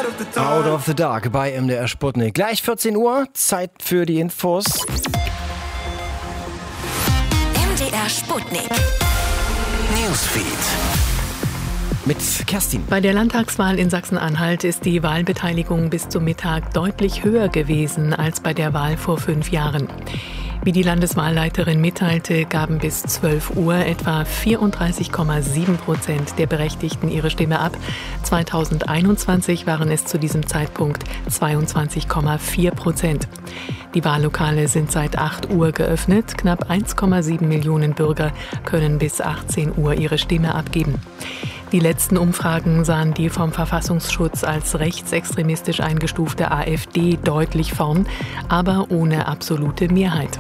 Out of the Dark bei MDR Sputnik. Gleich 14 Uhr, Zeit für die Infos. MDR Sputnik. Newsfeed. Mit Kerstin. Bei der Landtagswahl in Sachsen-Anhalt ist die Wahlbeteiligung bis zum Mittag deutlich höher gewesen als bei der Wahl vor 5 Jahren. Wie die Landeswahlleiterin mitteilte, gaben bis 12 Uhr etwa 34,7% der Berechtigten ihre Stimme ab. 2021 waren es zu diesem Zeitpunkt 22,4%. Die Wahllokale sind seit 8 Uhr geöffnet. Knapp 1,7 Millionen Bürger können bis 18 Uhr ihre Stimme abgeben. Die letzten Umfragen sahen die vom Verfassungsschutz als rechtsextremistisch eingestufte AfD deutlich vorn, aber ohne absolute Mehrheit.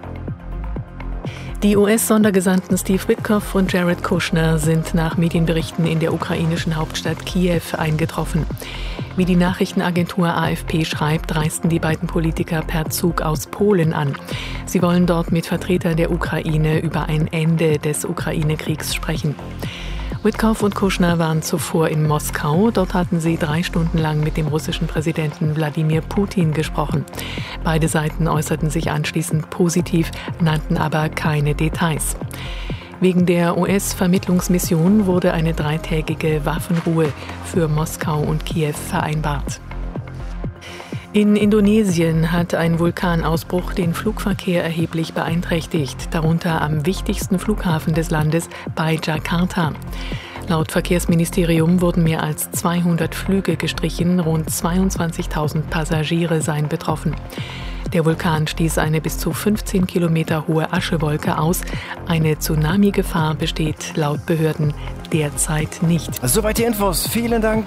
Die US-Sondergesandten Steve Witkoff und Jared Kushner sind nach Medienberichten in der ukrainischen Hauptstadt Kiew eingetroffen. Wie die Nachrichtenagentur AFP schreibt, reisten die beiden Politiker per Zug aus Polen an. Sie wollen dort mit Vertretern der Ukraine über ein Ende des Ukraine-Kriegs sprechen. Witkoff und Kushner waren zuvor in Moskau. Dort hatten sie 3 Stunden lang mit dem russischen Präsidenten Wladimir Putin gesprochen. Beide Seiten äußerten sich anschließend positiv, nannten aber keine Details. Wegen der US-Vermittlungsmission wurde eine 3-tägige Waffenruhe für Moskau und Kiew vereinbart. In Indonesien hat ein Vulkanausbruch den Flugverkehr erheblich beeinträchtigt, darunter am wichtigsten Flughafen des Landes bei Jakarta. Laut Verkehrsministerium wurden mehr als 200 Flüge gestrichen, rund 22.000 Passagiere seien betroffen. Der Vulkan stieß eine bis zu 15 Kilometer hohe Aschewolke aus. Eine Tsunami-Gefahr besteht laut Behörden derzeit nicht. Soweit die Infos. Vielen Dank.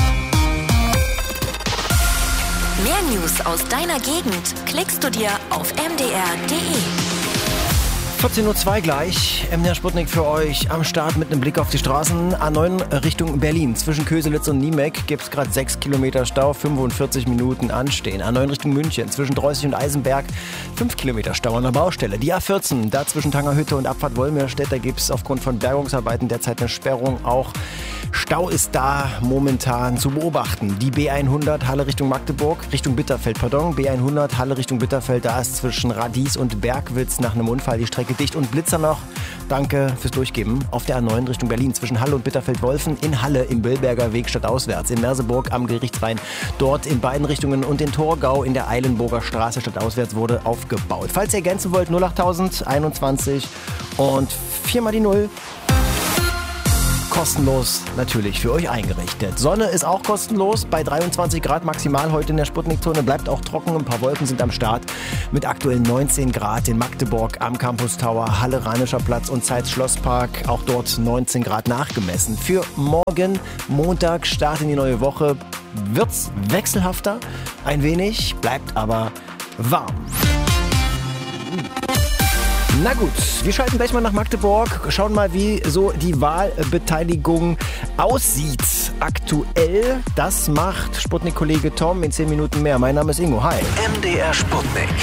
Mehr News aus deiner Gegend klickst du dir auf mdr.de. 14.02 Uhr gleich. MDR Sputnik für euch am Start mit einem Blick auf die Straßen. A9 Richtung Berlin. Zwischen Köselitz und Niemek gibt es gerade 6 Kilometer Stau, 45 Minuten anstehen. A9 Richtung München. Zwischen Dreußig und Eisenberg 5 Kilometer Stau an der Baustelle. Die A14, da zwischen Tangerhütte und Abfahrt Wolmirstedt, da gibt es aufgrund von Bergungsarbeiten derzeit eine Sperrung. Auch Stau ist da momentan zu beobachten. Die B100 Halle Richtung Magdeburg, Richtung Bitterfeld, B100 Halle Richtung Bitterfeld, da ist zwischen Radies und Bergwitz nach einem Unfall die Strecke dicht. Und Blitzer noch, danke fürs Durchgeben, auf der A9 Richtung Berlin, zwischen Halle und Bitterfeld-Wolfen, in Halle im Billberger Weg stadtauswärts, in Merseburg am Gerichtsrhein, dort in beiden Richtungen und in Torgau in der Eilenburger Straße stadtauswärts wurde aufgebaut. Falls ihr ergänzen wollt, 08000 21 und 4 mal die 0. Kostenlos natürlich für euch eingerichtet. Sonne ist auch kostenlos bei 23 Grad maximal heute in der Sputnik-Zone. Bleibt auch trocken, ein paar Wolken sind am Start mit aktuell 19 Grad in Magdeburg am Campus Tower, Halle Rheinischer Platz und Zeitz Schlosspark. Auch dort 19 Grad nachgemessen. Für morgen, Montag, Start in die neue Woche, wird's wechselhafter ein wenig, bleibt aber warm. Na gut, wir schalten gleich mal nach Magdeburg, schauen mal, wie so die Wahlbeteiligung aussieht aktuell. Das macht Sputnik-Kollege Tom in 10 Minuten mehr. Mein Name ist Ingo, hi. MDR Sputnik.